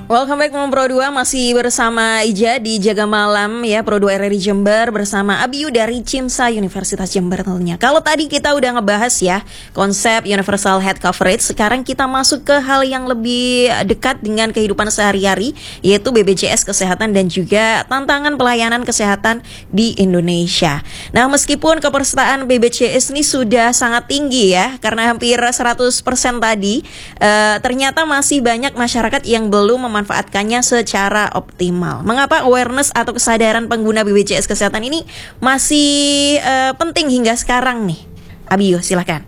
Welcome back Pro 2, masih bersama Ija di Jaga Malam ya, Pro 2 RRI Jember bersama Abiyu dari CIMSA Universitas Jember tentunya. Kalau tadi kita udah ngebahas ya konsep Universal Health Coverage, sekarang kita masuk ke hal yang lebih dekat dengan kehidupan sehari-hari, yaitu BPJS Kesehatan dan juga tantangan pelayanan kesehatan di Indonesia. Nah, meskipun kepesertaan BPJS ini sudah sangat tinggi ya, karena hampir 100% tadi, ternyata masih banyak masyarakat yang belum memanfaatkannya secara optimal. Mengapa awareness atau kesadaran pengguna BPJS Kesehatan ini masih penting hingga sekarang nih? Abiyu, silakan.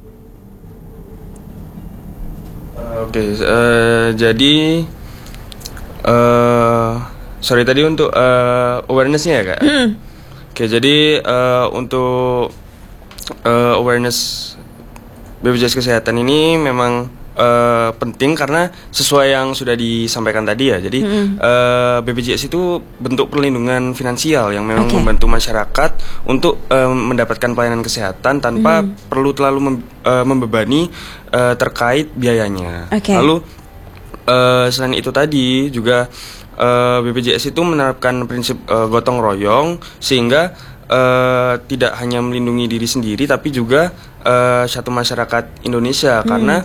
Jadi sorry tadi untuk awarenessnya ya Kak. Jadi untuk awareness BPJS Kesehatan ini memang penting karena sesuai yang sudah disampaikan tadi ya. Jadi BPJS itu bentuk perlindungan finansial yang memang membantu masyarakat untuk mendapatkan pelayanan kesehatan tanpa perlu terlalu membebani terkait biayanya. Lalu selain itu tadi juga BPJS itu menerapkan prinsip gotong royong sehingga tidak hanya melindungi diri sendiri tapi juga satu masyarakat Indonesia karena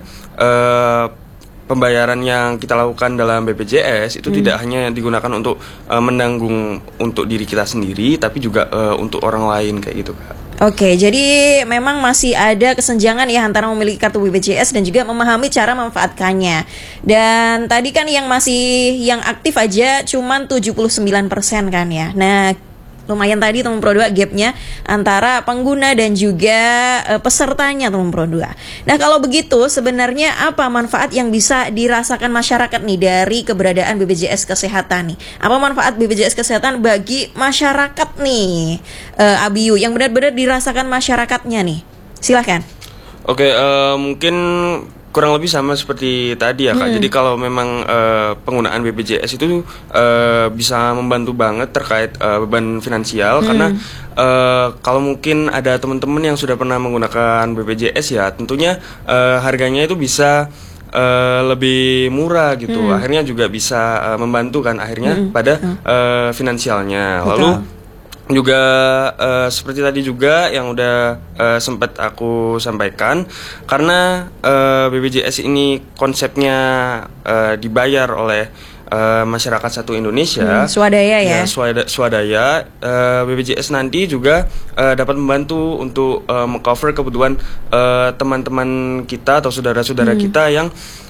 pembayaran yang kita lakukan dalam BPJS itu tidak hanya digunakan untuk menanggung untuk diri kita sendiri tapi juga untuk orang lain kayak gitu Kak. Oke, jadi memang masih ada kesenjangan ya antara memiliki kartu BPJS dan juga memahami cara memanfaatkannya. Dan tadi kan yang aktif aja cuman 79% kan ya. Nah, lumayan tadi teman Pro 2 gapnya antara pengguna dan juga pesertanya teman Pro 2. Nah, kalau begitu sebenarnya apa manfaat yang bisa dirasakan masyarakat nih dari keberadaan BPJS Kesehatan nih? Apa manfaat BPJS Kesehatan bagi masyarakat nih, Abiyu, yang benar-benar dirasakan masyarakatnya nih? Silakan. Mungkin kurang lebih sama seperti tadi ya Kak. Jadi kalau memang penggunaan BPJS itu bisa membantu banget terkait beban finansial karena kalau mungkin ada teman-teman yang sudah pernah menggunakan BPJS ya tentunya harganya itu bisa lebih murah gitu. Akhirnya juga bisa membantu kan akhirnya pada finansialnya. Lalu juga seperti tadi juga yang udah sempat aku sampaikan karena BPJS ini konsepnya dibayar oleh masyarakat satu Indonesia, swadaya ya, swadaya, BPJS nanti juga dapat membantu untuk mengcover kebutuhan teman-teman kita atau saudara-saudara kita yang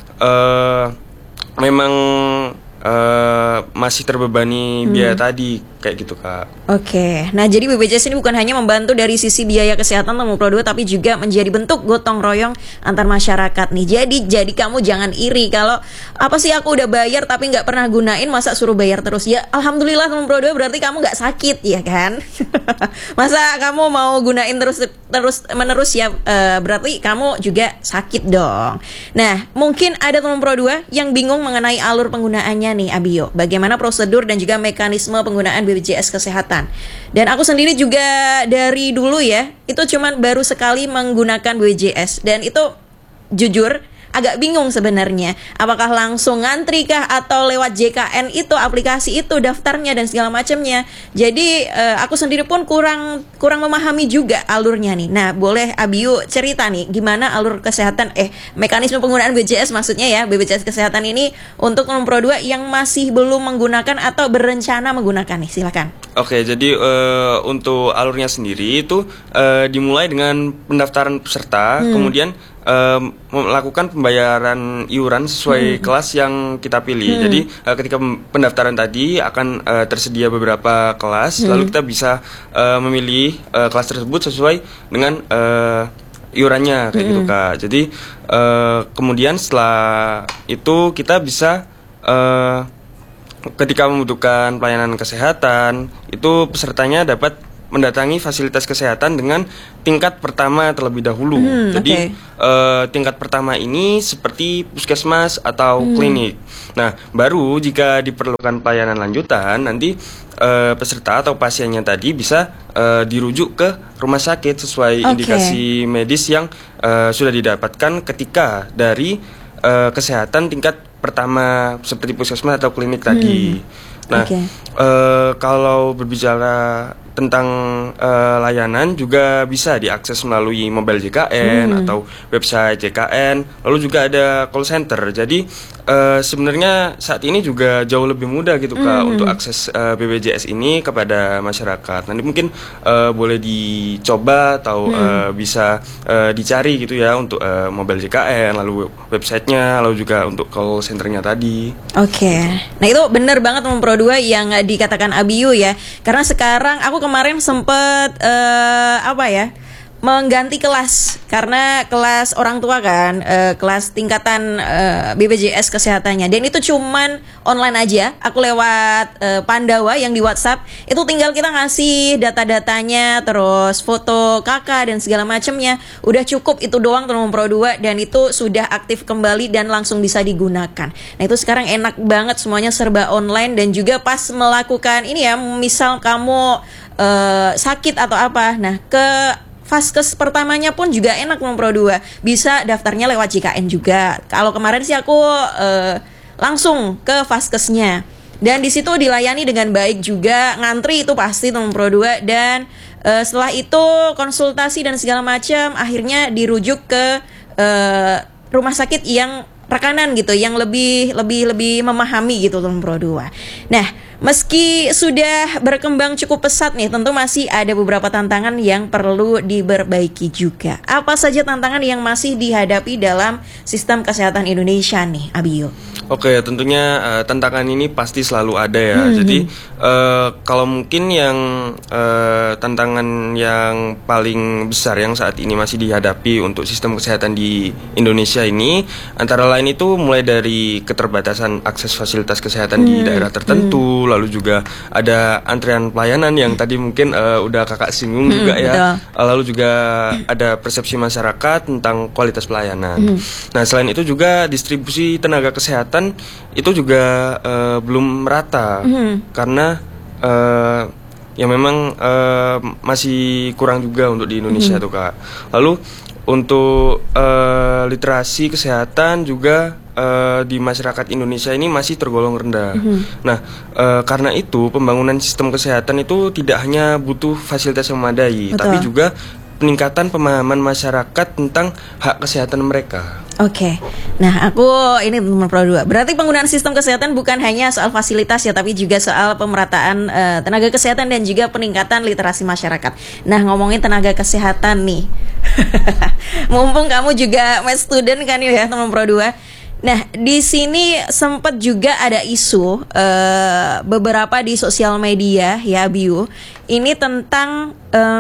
memang masih terbebani biaya tadi kayak gitu Kak. Nah jadi BPJS ini bukan hanya membantu dari sisi biaya kesehatan teman Pro 2 tapi juga menjadi bentuk gotong royong antar masyarakat nih. Jadi kamu jangan iri kalau apa sih aku udah bayar tapi nggak pernah gunain, masa suruh bayar terus ya. Alhamdulillah teman Pro 2 berarti kamu nggak sakit ya kan. Masa kamu mau gunain terus menerus ya, berarti kamu juga sakit dong. Nah mungkin ada teman Pro 2 yang bingung mengenai alur penggunaannya nih Abiyo, bagaimana prosedur dan juga mekanisme penggunaan BPJS Kesehatan. Dan aku sendiri juga dari dulu ya, itu cuman baru sekali menggunakan BPJS dan itu jujur agak bingung sebenarnya. Apakah langsung ngantri kah atau lewat JKN itu, aplikasi itu, daftarnya dan segala macamnya. Jadi aku sendiri pun kurang memahami juga alurnya nih. Nah, boleh Abiyu cerita nih gimana alur kesehatan mekanisme penggunaan BPJS maksudnya ya, BPJS Kesehatan ini untuk Pro 2 yang masih belum menggunakan atau berencana menggunakan nih. Silakan. Jadi untuk alurnya sendiri itu dimulai dengan pendaftaran peserta, kemudian melakukan pembayaran iuran sesuai kelas yang kita pilih. Jadi ketika pendaftaran tadi akan tersedia beberapa kelas, lalu kita bisa memilih kelas tersebut sesuai dengan iurannya kayak gitu Kak. Jadi kemudian setelah itu kita bisa ketika membutuhkan pelayanan kesehatan itu pesertanya dapat mendatangi fasilitas kesehatan dengan tingkat pertama terlebih dahulu. Jadi tingkat pertama ini seperti puskesmas atau klinik. Nah, baru jika diperlukan pelayanan lanjutan, nanti peserta atau pasiennya tadi bisa dirujuk ke rumah sakit sesuai indikasi medis yang sudah didapatkan ketika dari kesehatan tingkat pertama seperti puskesmas atau klinik tadi. Nah, kalau berbicara tentang layanan juga bisa diakses melalui mobile JKN atau website JKN, lalu juga ada call center. Jadi sebenarnya saat ini juga jauh lebih mudah gitu Kak untuk akses BPJS ini kepada masyarakat. Nanti mungkin boleh dicoba atau bisa dicari gitu ya untuk mobile JKN, lalu websitenya, lalu juga untuk call centernya tadi. Nah itu benar banget Teman Pro 2 yang dikatakan Abiyu ya. Karena sekarang aku kemarin sempet mengganti kelas karena kelas orang tua kan, kelas tingkatan BPJS kesehatannya, dan itu cuman online aja. Aku lewat Pandawa yang di WhatsApp, itu tinggal kita ngasih data-datanya, terus foto kakak dan segala macamnya, udah cukup itu doang Teman Pro 2, dan itu sudah aktif kembali dan langsung bisa digunakan. Nah itu sekarang enak banget, semuanya serba online, dan juga pas melakukan ini ya, misal kamu sakit atau apa, nah ke Vaskes pertamanya pun juga enak Teman Pro 2. Bisa daftarnya lewat JKN juga. Kalau kemarin sih aku langsung ke Vaskesnya. Dan di situ dilayani dengan baik juga, ngantri itu pasti Teman Pro 2, dan setelah itu konsultasi dan segala macam, akhirnya dirujuk ke rumah sakit yang rekanan gitu, yang lebih memahami gitu Teman Pro 2. Nah, meski sudah berkembang cukup pesat nih, tentu masih ada beberapa tantangan yang perlu diperbaiki juga. Apa saja tantangan yang masih dihadapi dalam sistem kesehatan Indonesia nih, Abiyo? Oke, tentunya tantangan ini pasti selalu ada ya. Jadi kalau mungkin yang tantangan yang paling besar yang saat ini masih dihadapi untuk sistem kesehatan di Indonesia ini, antara lain itu mulai dari keterbatasan akses fasilitas kesehatan di daerah tertentu, lalu juga ada antrian pelayanan yang tadi mungkin udah kakak singgung juga ya. Lalu juga ada persepsi masyarakat tentang kualitas pelayanan. Nah, selain itu juga distribusi tenaga kesehatan itu juga belum merata karena ya memang masih kurang juga untuk di Indonesia tuh Kak. Lalu untuk literasi kesehatan juga di masyarakat Indonesia ini masih tergolong rendah. Nah, karena itu pembangunan sistem kesehatan itu tidak hanya butuh fasilitas yang memadai, tapi juga peningkatan pemahaman masyarakat tentang hak kesehatan mereka. Nah aku ini Teman Pro 2. Berarti penggunaan sistem kesehatan bukan hanya soal fasilitas ya, tapi juga soal pemerataan tenaga kesehatan dan juga peningkatan literasi masyarakat. Nah ngomongin tenaga kesehatan nih, mumpung kamu juga med student kan ya Teman Pro 2. Nah, di sini sempat juga ada isu beberapa di sosial media ya, Biu. Ini tentang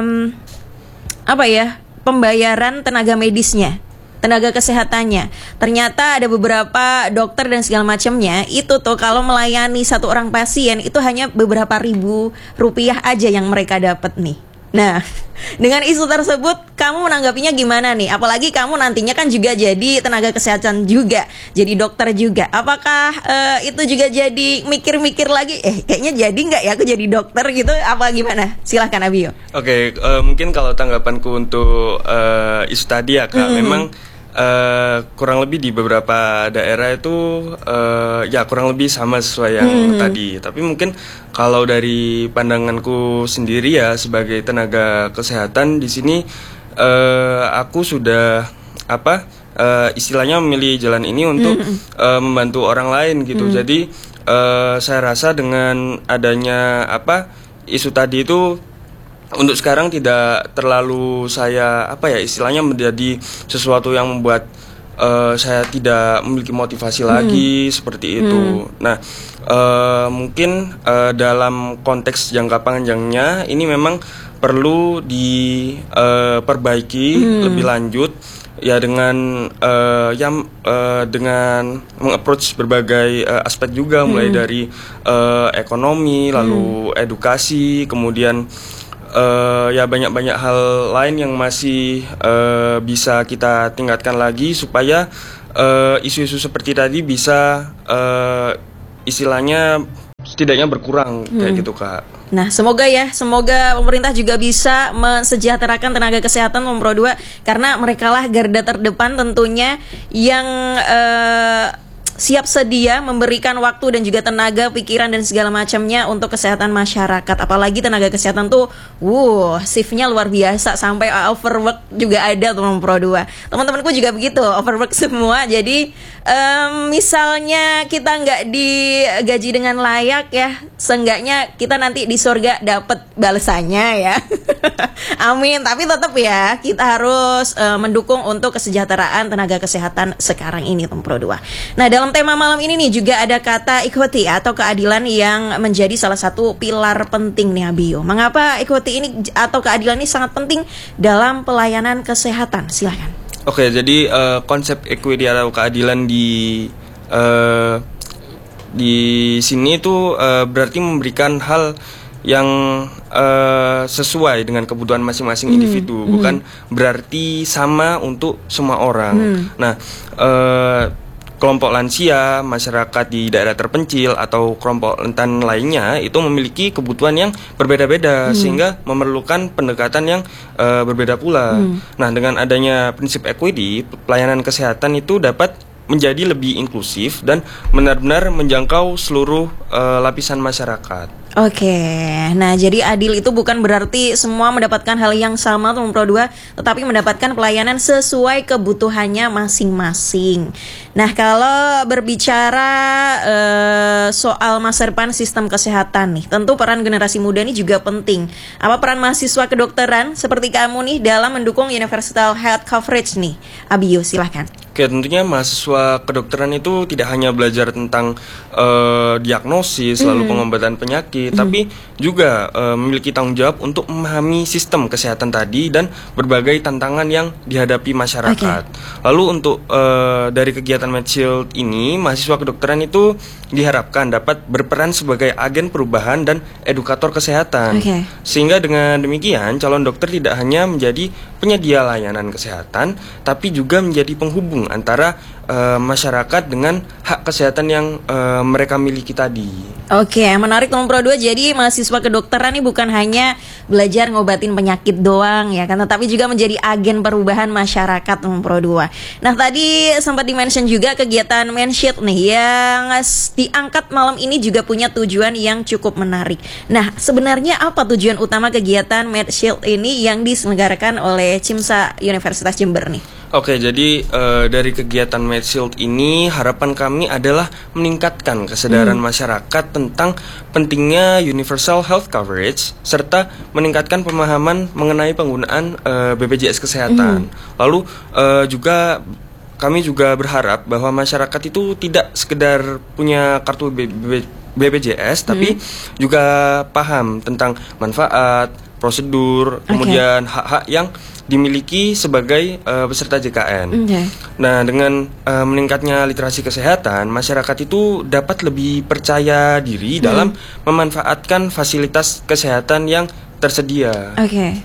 pembayaran tenaga medisnya, tenaga kesehatannya. Ternyata ada beberapa dokter dan segala macamnya itu tuh kalau melayani satu orang pasien itu hanya beberapa ribu rupiah aja yang mereka dapat nih. Nah, dengan isu tersebut kamu menanggapinya gimana nih? Apalagi kamu nantinya kan juga jadi tenaga kesehatan juga, jadi dokter juga. Apakah itu juga jadi mikir-mikir lagi? Kayaknya jadi nggak ya aku jadi dokter gitu? Apa gimana? Silahkan Abiyo. Mungkin kalau tanggapanku untuk isu tadi ya Kak, memang kurang lebih di beberapa daerah itu ya kurang lebih sama sesuai yang tadi. Tapi mungkin kalau dari pandanganku sendiri ya sebagai tenaga kesehatan di sini aku sudah istilahnya memilih jalan ini untuk membantu orang lain gitu. Jadi saya rasa dengan adanya isu tadi itu untuk sekarang tidak terlalu saya istilahnya menjadi sesuatu yang membuat saya tidak memiliki motivasi lagi seperti itu. Nah, mungkin dalam konteks jangka panjangnya ini memang perlu diperbaiki lebih lanjut ya dengan dengan mengapproach berbagai aspek juga, mulai dari ekonomi, lalu edukasi, kemudian ya banyak hal lain yang masih bisa kita tingkatkan lagi supaya isu-isu seperti tadi bisa istilahnya setidaknya berkurang kayak gitu Kak. Nah semoga pemerintah juga bisa mensejahterakan tenaga kesehatan Pro 2, karena mereka lah garda terdepan tentunya yang siap sedia memberikan waktu dan juga tenaga, pikiran dan segala macamnya untuk kesehatan masyarakat. Apalagi tenaga kesehatan tuh, shiftnya luar biasa, sampai overwork juga ada teman Pro 2. Teman-temanku juga begitu, overwork semua. Jadi misalnya kita nggak digaji dengan layak ya, seenggaknya kita nanti di surga dapat balasannya ya. Amin. Tapi tetap ya, kita harus mendukung untuk kesejahteraan tenaga kesehatan sekarang ini teman Pro 2. Nah, dalam tema malam ini nih juga ada kata equity atau keadilan yang menjadi salah satu pilar penting nih Abio. Mengapa equity ini atau keadilan ini sangat penting dalam pelayanan kesehatan? Silakan. Oke, jadi konsep equity atau keadilan di sini itu berarti memberikan hal yang sesuai dengan kebutuhan masing-masing individu, bukan berarti sama untuk semua orang. Nah, kelompok lansia, masyarakat di daerah terpencil atau kelompok rentan lainnya itu memiliki kebutuhan yang berbeda-beda sehingga memerlukan pendekatan yang berbeda pula. Nah, dengan adanya prinsip equity, pelayanan kesehatan itu dapat menjadi lebih inklusif dan benar-benar menjangkau seluruh lapisan masyarakat. Oke, nah jadi adil itu bukan berarti semua mendapatkan hal yang sama teman Pro 2, tetapi mendapatkan pelayanan sesuai kebutuhannya masing-masing. Nah, kalau berbicara soal masa depan sistem kesehatan nih, tentu peran generasi muda ini juga penting. Apa peran mahasiswa kedokteran seperti kamu nih dalam mendukung universal health coverage nih? Abio, silahkan. Oke, tentunya mahasiswa kedokteran itu tidak hanya belajar tentang diagnosis lalu pengobatan penyakit, tapi juga memiliki tanggung jawab untuk memahami sistem kesehatan tadi dan berbagai tantangan yang dihadapi masyarakat. Lalu untuk dari kegiatan MedShield ini, mahasiswa kedokteran itu diharapkan dapat berperan sebagai agen perubahan dan edukator kesehatan. Sehingga dengan demikian calon dokter tidak hanya menjadi penyedia layanan kesehatan, tapi juga menjadi penghubung antara masyarakat dengan hak kesehatan yang mereka miliki tadi. Oke, menarik teman Pro 2. Jadi mahasiswa kedokteran ini bukan hanya belajar ngobatin penyakit doang ya kan, tapi juga menjadi agen perubahan masyarakat teman Pro 2. Nah, tadi sempat di-mention juga kegiatan MedShield nih yang diangkat malam ini juga punya tujuan yang cukup menarik. Nah, sebenarnya apa tujuan utama kegiatan MedShield ini yang diselenggarakan oleh CIMSA Universitas Jember nih? Oke, jadi dari kegiatan MedShield ini harapan kami adalah meningkatkan kesadaran masyarakat tentang pentingnya universal health coverage serta meningkatkan pemahaman mengenai penggunaan BPJS Kesehatan. Lalu juga kami juga berharap bahwa masyarakat itu tidak sekedar punya kartu BPJS tapi juga paham tentang manfaat, prosedur, kemudian hak-hak yang dimiliki sebagai peserta JKN. Nah, dengan meningkatnya literasi kesehatan, masyarakat itu dapat lebih percaya diri dalam memanfaatkan fasilitas kesehatan yang tersedia.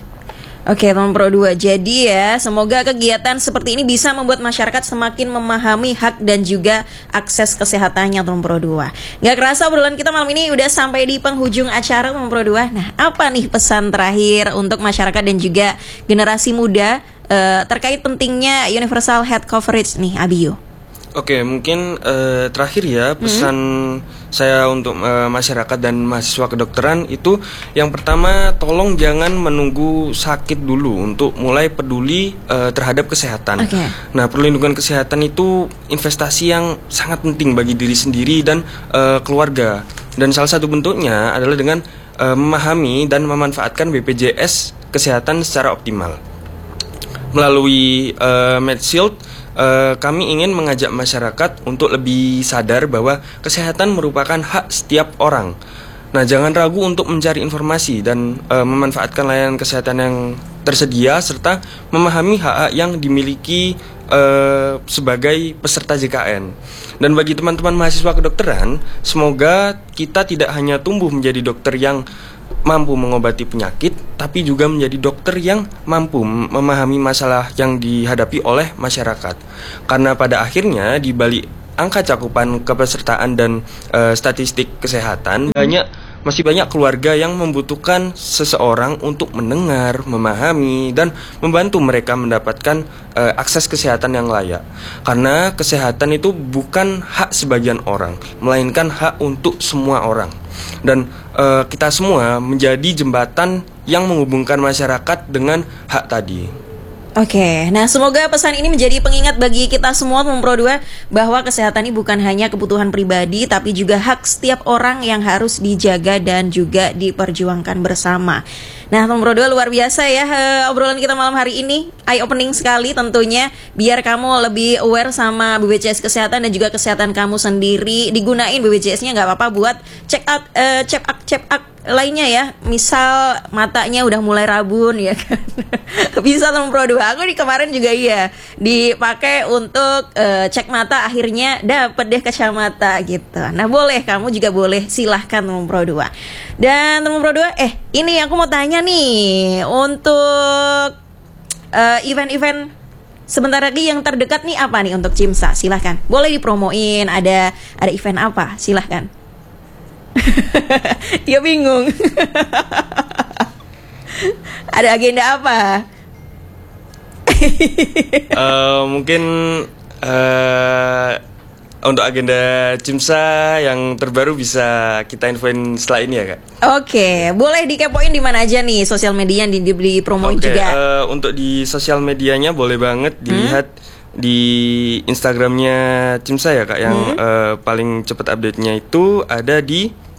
Oke, teman Pro 2. Jadi ya, semoga kegiatan seperti ini bisa membuat masyarakat semakin memahami hak dan juga akses kesehatannya teman Pro 2. Gak kerasa obrolan kita malam ini udah sampai di penghujung acara teman Pro 2. Nah, apa nih pesan terakhir untuk masyarakat dan juga generasi muda terkait pentingnya universal health coverage nih, Abio? Oke, mungkin terakhir ya pesan saya untuk masyarakat dan mahasiswa kedokteran itu yang pertama, tolong jangan menunggu sakit dulu untuk mulai peduli terhadap kesehatan. Nah, perlindungan kesehatan itu investasi yang sangat penting bagi diri sendiri dan keluarga. Dan salah satu bentuknya adalah dengan memahami dan memanfaatkan BPJS Kesehatan secara optimal. Melalui MedShield, kami ingin mengajak masyarakat untuk lebih sadar bahwa kesehatan merupakan hak setiap orang. Nah, jangan ragu untuk mencari informasi dan memanfaatkan layanan kesehatan yang tersedia serta memahami hak-hak yang dimiliki sebagai peserta JKN. Dan bagi teman-teman mahasiswa kedokteran, semoga kita tidak hanya tumbuh menjadi dokter yang mampu mengobati penyakit, tapi juga menjadi dokter yang mampu memahami masalah yang dihadapi oleh masyarakat. Karena pada akhirnya di balik angka cakupan kepesertaan dan statistik kesehatan, banyak masih banyak keluarga yang membutuhkan seseorang untuk mendengar, memahami, dan membantu mereka mendapatkan akses kesehatan yang layak. Karena kesehatan itu bukan hak sebagian orang, melainkan hak untuk semua orang. Dan kita semua menjadi jembatan yang menghubungkan masyarakat dengan hak tadi. Oke, nah semoga pesan ini menjadi pengingat bagi kita semua teman Pro 2 bahwa kesehatan ini bukan hanya kebutuhan pribadi tapi juga hak setiap orang yang harus dijaga dan juga diperjuangkan bersama. Nah teman Pro 2 luar biasa ya obrolan kita malam hari ini, eye opening sekali tentunya, biar kamu lebih aware sama BPJS Kesehatan dan juga kesehatan kamu sendiri. Digunain BPJS-nya nggak apa-apa buat check up lainnya ya, misal matanya udah mulai rabun ya kan. Bisa teman Pro 2. Aku di kemarin juga iya dipakai untuk cek mata, akhirnya dapet deh kacamata gitu. Nah boleh, kamu juga boleh, silahkan teman Pro 2. Dan teman Pro 2, ini aku mau tanya nih, untuk event-event sebentar lagi yang terdekat nih apa nih untuk Cimsa? Silahkan, boleh dipromoin, ada event apa? Silahkan. Dia bingung. Ada agenda apa? Mungkin untuk agenda Cimsa yang terbaru bisa kita infoin setelah ini ya Kak. Oke, boleh dikepoin di mana aja nih sosial media yang dipromoin juga. Untuk di sosial medianya boleh banget dilihat di Instagramnya Cimsa ya Kak, yang paling cepat update-nya itu ada di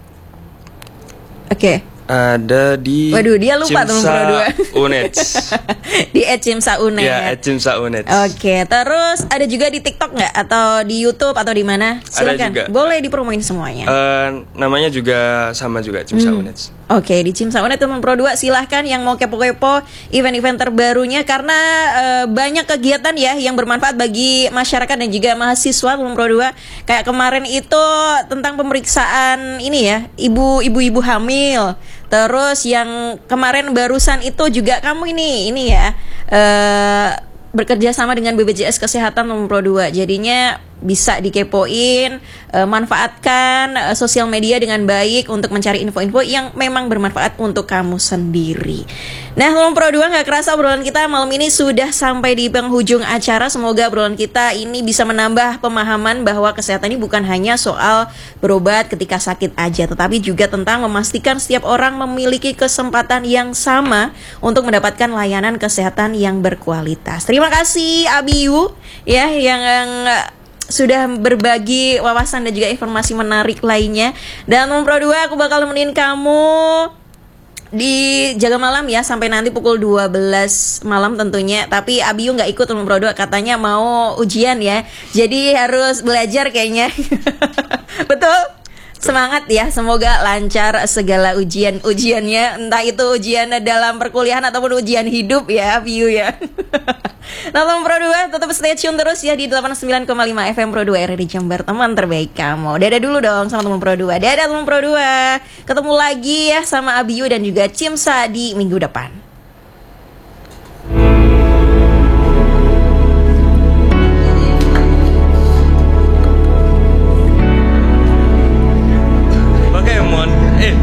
ada di waduh, dia lupa teman Pro 2. Unets. Di @cimsa_unet. Ya, @cimsa_unet. Oke, terus ada juga di TikTok nggak? Atau di YouTube atau di mana? Silakan. Ada juga. Boleh dipromoin semuanya. Namanya juga sama juga, Cimsa_unet. Oke, di Cimsa_unet teman Pro 2 silahkan yang mau kepo-kepo event-event terbarunya, karena banyak kegiatan ya yang bermanfaat bagi masyarakat dan juga mahasiswa teman Pro 2. Kayak kemarin itu tentang pemeriksaan ini ya, ibu-ibu hamil. Terus yang kemarin barusan itu juga kamu ini ya bekerja sama dengan BPJS Kesehatan teman Pro 2. Jadinya bisa dikepoin, manfaatkan sosial media dengan baik untuk mencari info-info yang memang bermanfaat untuk kamu sendiri. Nah teman Pro 2, gak kerasa obrolan kita malam ini sudah sampai di penghujung acara. Semoga obrolan kita ini bisa menambah pemahaman bahwa kesehatan ini bukan hanya soal berobat ketika sakit aja, tetapi juga tentang memastikan setiap orang memiliki kesempatan yang sama untuk mendapatkan layanan kesehatan yang berkualitas. Terima kasih Abiyu ya yang sudah berbagi wawasan dan juga informasi menarik lainnya. Dan Teman Pro 2, aku bakal nemenin kamu di Jaga Malam ya sampai nanti pukul 12 malam tentunya. Tapi Abiyu gak ikut Teman Pro 2, katanya mau ujian ya, jadi harus belajar kayaknya. Betul? Semangat ya, semoga lancar segala ujiannya, entah itu ujian dalam perkuliahan ataupun ujian hidup ya, Abiyu ya. Nah teman Pro 2, tetap stay tune terus ya di 89,5 FM Pro 2 RRI Jember, teman terbaik kamu. Dadah dulu dong sama teman Pro 2. Dadah teman Pro 2. Ketemu lagi ya sama Abiyu dan juga Cimsa di minggu depan.